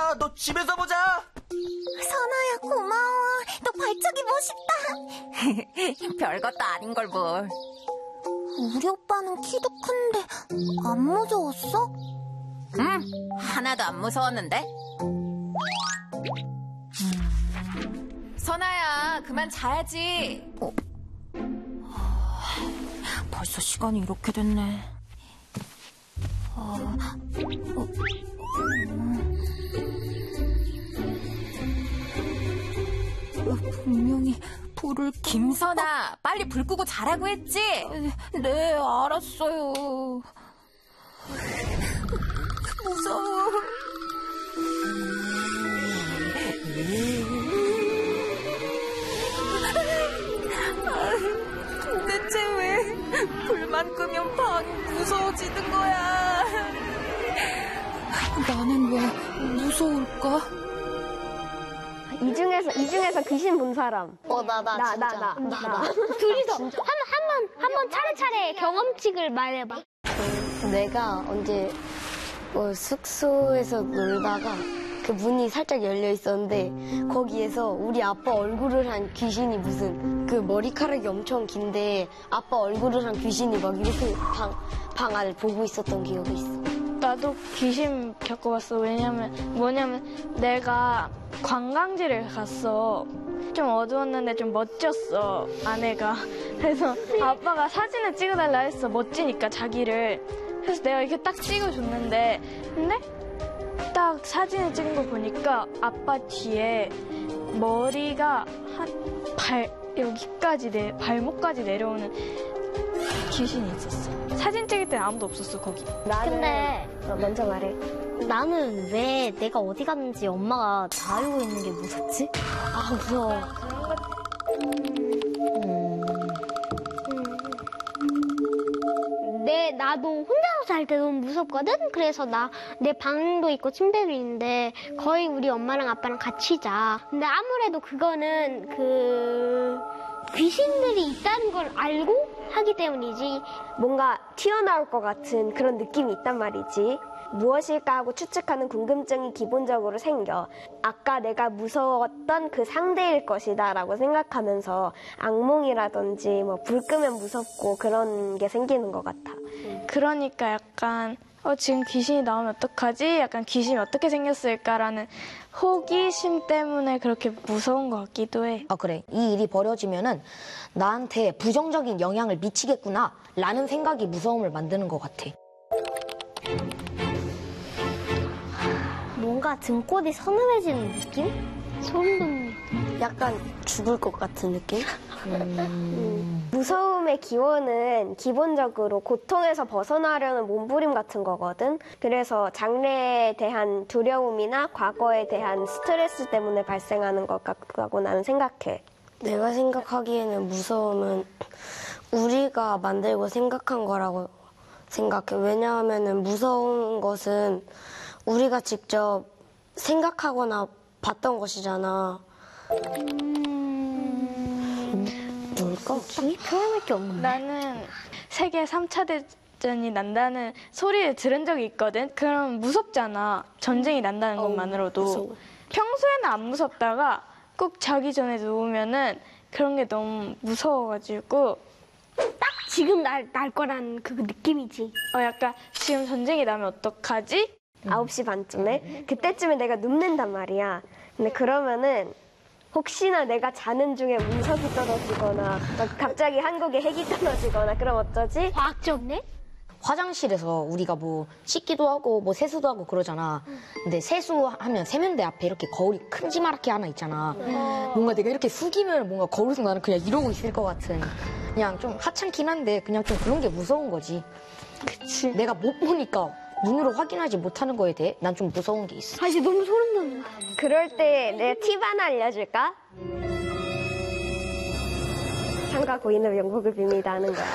선아야, 너 집에서 보자. 선아야, 고마워. 너 발차기 멋있다. 별것도 아닌 걸 뭘. 우리 오빠는 키도 큰데 안 무서웠어? 응, 하나도 안 무서웠는데. 선아야, 그만 자야지. 벌써 시간이 이렇게 됐네. 분명히 불을 김선아, 빨리 불 끄고 자라고 했지? 네, 알았어요. 무서워. 도대체 왜 불만 끄면 방이 무서워지는 거야? 나는 왜 무서울까? 이 중에서 귀신 본 사람. 나. 둘이서 한 번 차례차례 경험칙을 말해봐. 내가 언제 숙소에서 놀다가 그 문이 살짝 열려 있었는데 거기에서 우리 아빠 얼굴을 한 귀신이 무슨 그 머리카락이 엄청 긴데 아빠 얼굴을 한 귀신이 막 이렇게 방 안을 보고 있었던 기억이 있어. 나도 귀신 겪어봤어. 뭐냐면 내가 관광지를 갔어. 좀 어두웠는데 좀 멋졌어, 아내가. 그래서 아빠가 사진을 찍어달라 했어, 멋지니까 자기를. 그래서 내가 이렇게 딱 찍어줬는데 근데 딱 사진을 찍은 거 보니까 아빠 뒤에 머리가 여기까지 발목까지 내려오는 귀신이 있었어. 사진 찍을 때는 아무도 없었어, 거기. 근데 먼저 말해. 나는 왜 내가 어디 갔는지 엄마가 다 알고 있는 게 무섭지? 아, 무서워. 나도 혼자서 잘 때 너무 무섭거든? 그래서 내 방도 있고 침대도 있는데 거의 우리 엄마랑 아빠랑 같이 자. 근데 아무래도 그거는 귀신들이 있다는 걸 알고 하기 때문이지. 뭔가 튀어나올 것 같은 그런 느낌이 있단 말이지. 무엇일까 하고 추측하는 궁금증이 기본적으로 생겨. 아까 내가 무서웠던 그 상대일 것이다 라고 생각하면서 악몽이라든지 뭐 불 끄면 무섭고 그런 게 생기는 것 같아. 그러니까 약간 지금 귀신이 나오면 어떡하지? 약간 귀신이 어떻게 생겼을까라는 호기심 때문에 그렇게 무서운 것 같기도 해. 아, 그래. 이 일이 벌어지면은 나한테 부정적인 영향을 미치겠구나 라는 생각이 무서움을 만드는 것 같아. 뭔가 등골이 서늘해지는 느낌? 소름 돋는. 약간 죽을 것 같은 느낌? 무서움의 기원은 기본적으로 고통에서 벗어나려는 몸부림 같은 거거든. 그래서 장래에 대한 두려움이나 과거에 대한 스트레스 때문에 발생하는 것 같다고 나는 생각해. 내가 생각하기에는 무서움은 우리가 만들고 생각한 거라고 생각해. 왜냐하면 무서운 것은 우리가 직접 생각하거나 봤던 것이잖아. 뭘까? 딱히 표현할 게 없는데. 나는 세계 3차 대전이 난다는 소리를 들은 적이 있거든. 그럼 무섭잖아. 전쟁이 난다는 것만으로도. 무서워. 평소에는 안 무섭다가 꼭 자기 전에 누우면은 그런 게 너무 무서워가지고 딱 지금 날 거란 그 느낌이지. 약간 지금 전쟁이 나면 어떡하지? 9시 반쯤에? 그때쯤에 내가 눕는단 말이야. 근데 그러면은 혹시나 내가 자는 중에 운석이 떨어지거나 갑자기 한국에 핵이 떨어지거나 그럼 어쩌지? 과학적네? 화장실에서 우리가 뭐 씻기도 하고 뭐 세수도 하고 그러잖아. 근데 세수하면 세면대 앞에 이렇게 거울이 큼지막하게 하나 있잖아. 뭔가 내가 이렇게 숙이면 뭔가 거울 속 나는 그냥 이러고 있을 것 같은. 그냥 좀 하찮긴 한데 그냥 좀 그런 게 무서운 거지. 그치. 내가 못 보니까 눈으로 확인하지 못하는 거에 대해 난 좀 무서운 게 있어. 이제 너무 소름 돋는다. 그럴 때 내가 팁 하나 알려줄까? 상가 고인의 명복을 빕니다 하는 거야.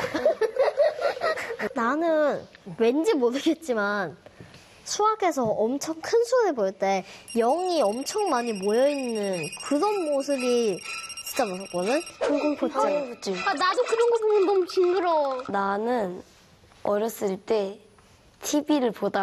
나는 왠지 모르겠지만 수학에서 엄청 큰 수를 볼 때 0이 엄청 많이 모여있는 그런 모습이 진짜 무섭거든? 항공포증. 나도 그런 거 보면 너무 징그러워. 나는 어렸을 때 TV를 보다가